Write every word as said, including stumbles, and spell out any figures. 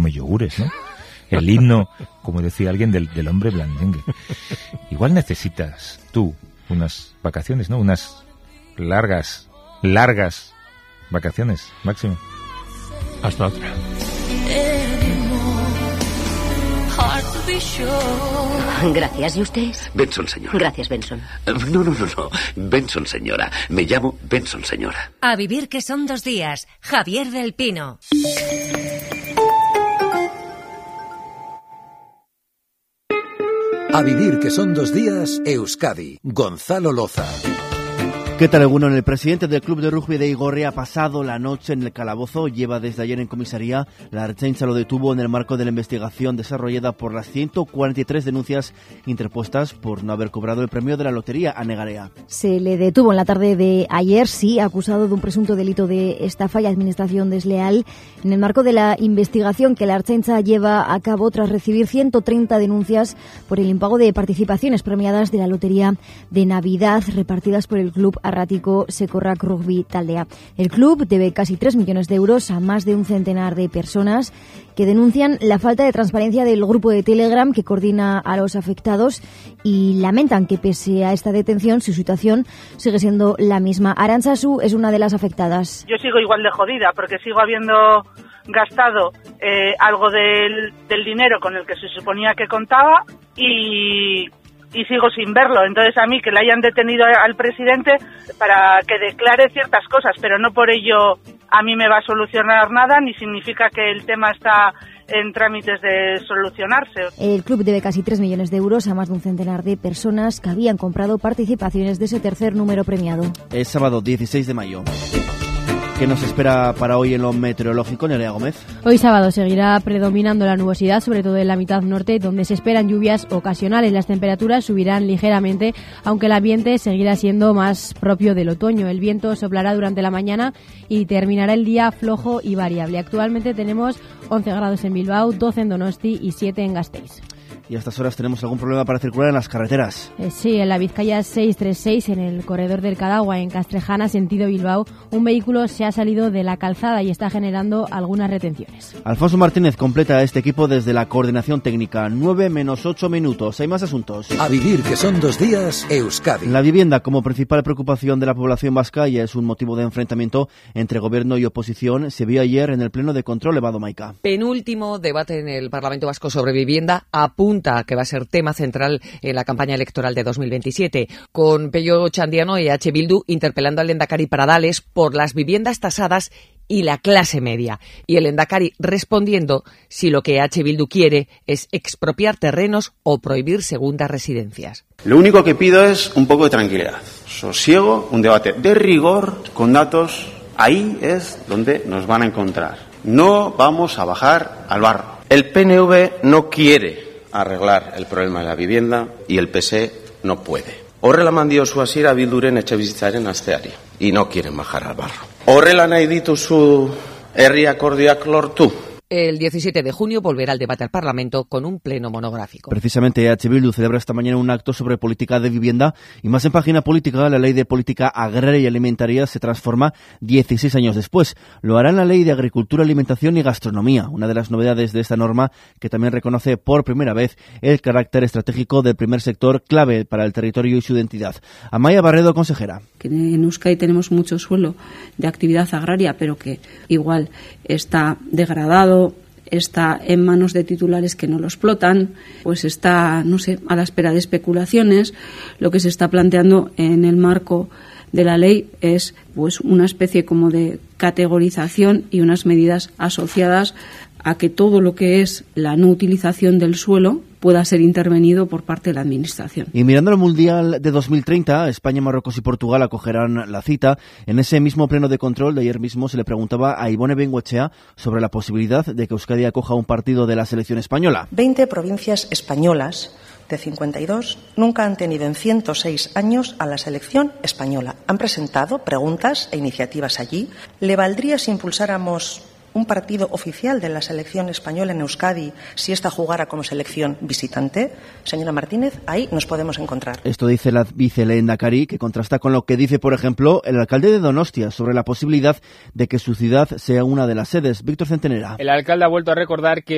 come yogures, ¿no? El himno, como decía alguien, del, del hombre blandengue. Igual necesitas tú unas vacaciones, ¿no? Unas largas, largas vacaciones, Máximo. Hasta otra. Gracias, ¿y usted? Benson, señora. Gracias, Benson. No, no, no, no. Benson, señora. Me llamo Benson, señora. A vivir que son dos días. Javier del Pino. A vivir que son dos días, Euskadi. Gonzalo Loza. ¿Qué tal, Egunon? El presidente del club de rugby de Igorre ha pasado la noche en el calabozo. Lleva desde ayer en comisaría. La Ertzaintza lo detuvo en el marco de la investigación desarrollada por las ciento cuarenta y tres denuncias interpuestas por no haber cobrado el premio de la lotería a Negarea. Se le detuvo en la tarde de ayer, sí, acusado de un presunto delito de estafa y administración desleal en el marco de la investigación que la Ertzaintza lleva a cabo tras recibir ciento treinta denuncias por el impago de participaciones premiadas de la lotería de Navidad repartidas por el club Arrático Sekorrak Rugby Taldea. El club debe casi tres millones de euros a más de un centenar de personas que denuncian la falta de transparencia del grupo de Telegram que coordina a los afectados y lamentan que pese a esta detención su situación sigue siendo la misma. Arantxa Su es una de las afectadas. Yo sigo igual de jodida porque sigo habiendo gastado eh, algo del, del dinero con el que se suponía que contaba y... y sigo sin verlo. Entonces a mí que le hayan detenido al presidente para que declare ciertas cosas, pero no por ello a mí me va a solucionar nada, ni significa que el tema está en trámites de solucionarse. El club debe casi tres millones de euros a más de un centenar de personas que habían comprado participaciones de ese tercer número premiado. Es sábado dieciséis de mayo. ¿Qué nos espera para hoy en lo meteorológico, Nerea Gómez? Hoy sábado seguirá predominando la nubosidad, sobre todo en la mitad norte, donde se esperan lluvias ocasionales. Las temperaturas subirán ligeramente, aunque el ambiente seguirá siendo más propio del otoño. El viento soplará durante la mañana y terminará el día flojo y variable. Actualmente tenemos once grados en Bilbao, doce en Donosti y siete en Gasteiz. ¿Y a estas horas tenemos algún problema para circular en las carreteras? Eh, sí, en la Vizcaya seiscientos treinta y seis, en el corredor del Cadagua, en Castrejana, sentido Bilbao, un vehículo se ha salido de la calzada y está generando algunas retenciones. Alfonso Martínez completa este equipo desde la coordinación técnica. nueve menos ocho minutos. Hay más asuntos. A vivir que son dos días, Euskadi. La vivienda como principal preocupación de la población vasca y es un motivo de enfrentamiento entre gobierno y oposición. Se vio ayer en el pleno de control Evado Maica. Penúltimo debate en el Parlamento Vasco sobre vivienda. Apunta que va a ser tema central en la campaña electoral de dos mil veintisiete, con Pello Chandiano y H. Bildu interpelando al Lehendakari Pradales por las viviendas tasadas y la clase media. Y el Lehendakari respondiendo si lo que H. Bildu quiere es expropiar terrenos o prohibir segundas residencias. Lo único que pido es un poco de tranquilidad, sosiego, un debate de rigor, con datos. Ahí es donde nos van a encontrar. No vamos a bajar al barro. El P N V no quiere arreglar el problema de la vivienda y el P S E no puede. Horrela mandio zu hasiera Bilduren etxebizitzaren asteari y no quieren bajar al barro. Horrela nahi dituzu herri akordioak lortu. El diecisiete de junio volverá el debate al Parlamento con un pleno monográfico. Precisamente H. Bildu celebra esta mañana un acto sobre política de vivienda y más en página política, la ley de política agraria y alimentaria se transforma dieciséis años después. Lo hará en la ley de agricultura, alimentación y gastronomía, una de las novedades de esta norma que también reconoce por primera vez el carácter estratégico del primer sector clave para el territorio y su identidad. Amaya Barredo, consejera. Que en Euskadi tenemos mucho suelo de actividad agraria, pero que igual está degradado, está en manos de titulares que no lo explotan, pues está, no sé, a la espera de especulaciones. Lo que se está planteando en el marco de la ley es pues una especie como de categorización y unas medidas asociadas a que todo lo que es la no utilización del suelo pueda ser intervenido por parte de la Administración. Y mirando al Mundial de dos mil treinta, España, Marruecos y Portugal acogerán la cita. En ese mismo pleno de control de ayer mismo se le preguntaba a Ibone Bengoechea sobre la posibilidad de que Euskadi acoja un partido de la selección española. veinte provincias españolas de cincuenta y dos nunca han tenido en ciento seis años a la selección española. Han presentado preguntas e iniciativas allí. ¿Le valdría si impulsáramos un partido oficial de la selección española en Euskadi si esta jugara como selección visitante? Señora Martínez, ahí nos podemos encontrar. Esto dice la vicelehendakari, que contrasta con lo que dice, por ejemplo, el alcalde de Donostia sobre la posibilidad de que su ciudad sea una de las sedes. Víctor Centenera. El alcalde ha vuelto a recordar que